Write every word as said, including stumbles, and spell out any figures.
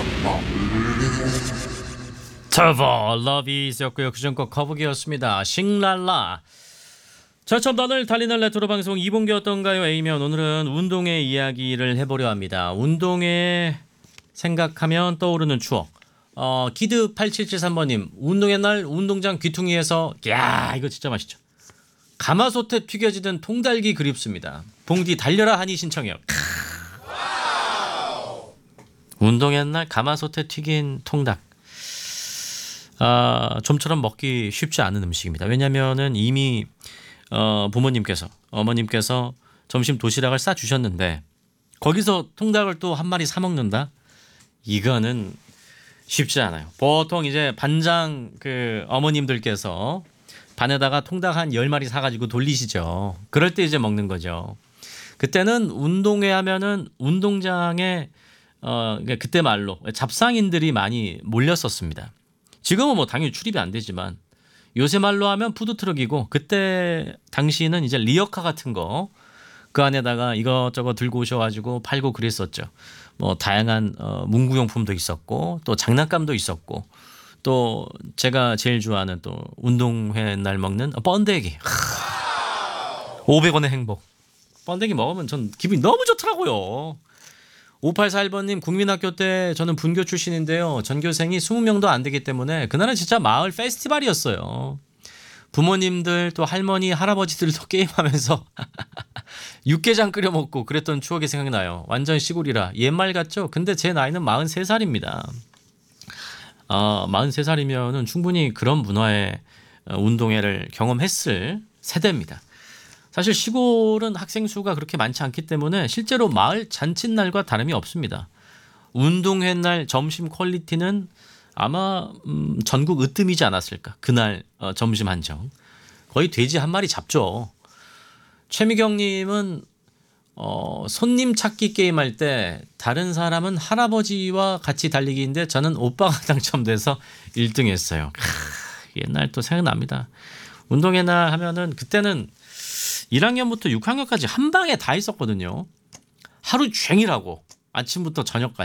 터보 러비였고요. 그전거 거북이였습니다. 싱랄라. 자, 처음 오늘 달리는 레트로 방송 이분기 어떤가요? A면 오늘은 운동의 이야기를 해보려 합니다. 운동에 생각하면 떠오르는 추억. 어, 기드 팔칠칠삼 번님 운동의 날 운동장 귀퉁이에서 야 이거 진짜 맛있죠. 가마솥에 튀겨지던 통달기 그립습니다. 봉디 달려라 하니 신청해요. 운동의 날 가마솥에 튀긴 통닭. 아, 좀처럼 먹기 쉽지 않은 음식입니다. 왜냐면은 이미 어, 부모님께서 어머님께서 점심 도시락을 싸 주셨는데 거기서 통닭을 또 한 마리 사 먹는다? 이거는 쉽지 않아요. 보통 이제 반장 그 어머님들께서 반에다가 통닭 한 열 마리 사가지고 돌리시죠. 그럴 때 이제 먹는 거죠. 그때는 운동회 하면은 운동장에 어, 그때 말로 잡상인들이 많이 몰렸었습니다. 지금은 뭐 당연히 출입이 안 되지만 요새 말로 하면 푸드트럭이고 그때 당시는 이제 리어카 같은 거 그 안에다가 이것저것 들고 오셔가지고 팔고 그랬었죠. 뭐 다양한 어, 문구용품도 있었고 또 장난감도 있었고 또 제가 제일 좋아하는 또 운동회 날 먹는 번데기. 오백 원의 행복. 번데기 먹으면 전 기분이 너무 좋더라고요. 오팔사일 번님 국민학교 때 저는 분교 출신인데요. 전교생이 이십 명도 안 되기 때문에 그날은 진짜 마을 페스티벌이었어요. 부모님들 또 할머니 할아버지들도 게임하면서 육개장 끓여 먹고 그랬던 추억이 생각나요. 완전 시골이라 옛말 같죠? 근데 제 나이는 마흔세 살입니다. 어, 마흔세 살이면 충분히 그런 문화의 운동회를 경험했을 세대입니다. 사실 시골은 학생 수가 그렇게 많지 않기 때문에 실제로 마을 잔칫날과 다름이 없습니다. 운동회 날 점심 퀄리티는 아마 음, 전국 으뜸이지 않았을까. 그날 어, 점심 한정. 거의 돼지 한 마리 잡죠. 최미경님은 어, 손님 찾기 게임 할 때 다른 사람은 할아버지와 같이 달리기인데 저는 오빠가 당첨돼서 일 등 했어요. 크, 옛날 또 생각납니다. 운동회 날 하면은 그때는 일 학년부터 육 학년까지 한 방에 다 있었거든요. 하루 종일 하고 아침부터 저녁까지.